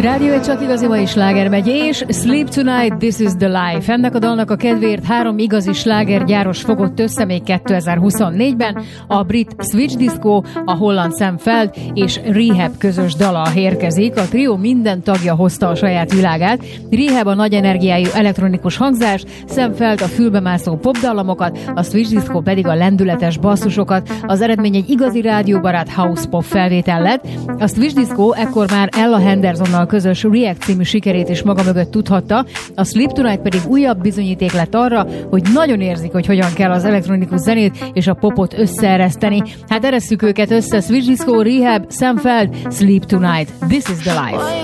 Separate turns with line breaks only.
Rádió egy csak igazi mai sláger megy, és Sleep Tonight, This is the Life. Ennek a dalnak a kedvéért 3 igazi slágergyáros fogott össze még 2024-ben. A brit Switch Disco, a holland Sam Feld és Rehab közös dala érkezik. A trió minden tagja hozta a saját világát. Rehab a nagy energiájú elektronikus hangzás, Sam Feld a fülbemászó popdallamokat, a Switch Disco pedig a lendületes basszusokat. Az eredmény egy igazi rádióbarát house pop felvétel lett. A Switch Disco ekkor már Ella Hendersonnal közös React című sikerét is maga mögött tudhatta, a Sleep Tonight pedig újabb bizonyíték lett arra, hogy nagyon érzik, hogy hogyan kell az elektronikus zenét és a popot összeereszteni. Hát eresszük őket össze, Switch Disco, Rehab, Sam Feld, Sleep Tonight, This is the Life.